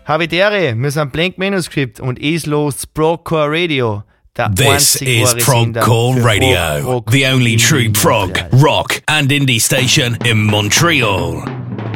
Habitäre, wir sind Blank Manuscript und ist los Progcore Radio. This is Progcore Radio, the only true prog, rock and indie station in Montreal.